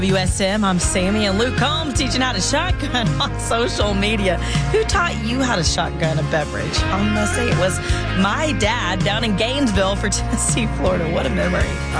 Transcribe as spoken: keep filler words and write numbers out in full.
W S M, I'm Sammy and Luke Combs teaching how to shotgun on social media. Who taught you how to shotgun a beverage? I'm going to say it was my dad down in Gainesville for Tennessee, Florida. What a memory.